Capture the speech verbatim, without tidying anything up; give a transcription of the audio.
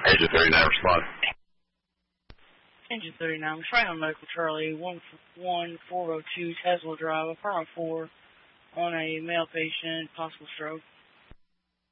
Agent thirty-nine, respond. Agent thirty-nine, trying on Medical Charlie, one one four oh two Tesla Drive, apartment four, on a male patient, possible stroke.